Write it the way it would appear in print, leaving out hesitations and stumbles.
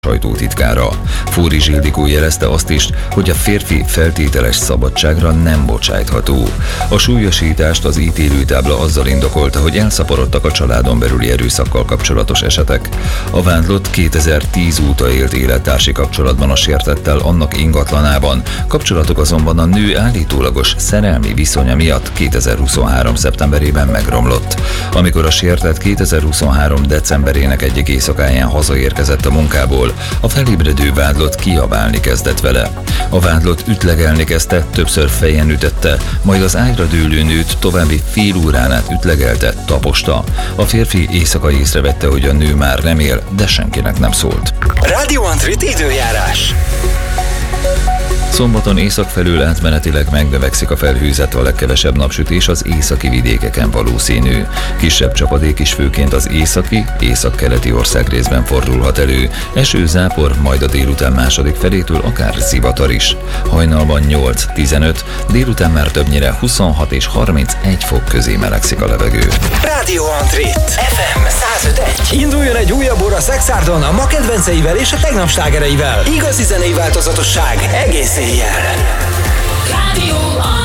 sajtótitkára. Fóri Zsildikó jelezte azt is, hogy a férfi feltételes szabadságra nem bocsájtható. A súlyosítást az ítélőtábla azzal indokolta, hogy elszaporodtak a családon belüli erőszakkal kapcsolatos esetek. A vádlott 2010 óta élt élettársi kapcsolatban a sértettel annak ingatlanában, kapcsolatok azonban a nő állítólagos szerelmi viszonya miatt 2023. szeptemberében megromlott. Amikor a sértett 2023. decemberének egyik éjszakáján hazaérkezett a munkából, a felébredő vádlott kiabálni kezdett vele. A vádlott ütlegelni kezdte, többször fejen ütötte, majd az ágyra dőlő nőt további fél órán át ütlegelte, taposta. A férfi éjszaka észrevette, hogy a nő már nem él, de senkinek nem szólt. Radio Antrit időjárás. Szombaton észak felől átmenetileg megnövekszik a felhőzet, a legkevesebb napsütés az északi vidékeken valószínű. Kisebb csapadék is főként az északi, északkeleti országrészben fordulhat elő. Eső, zápor, majd a délután második felétől akár zivatar is. Hajnalban 8-15, délután már többnyire 26 és 31 fok közé melegszik a levegő. Radio Antrit FM 105.1. Induljon egy újabb óra Szexárdon a ma kedvenceivel és a tegnap slágereivel. Igazi zenei változatosság egész éjjel. Radio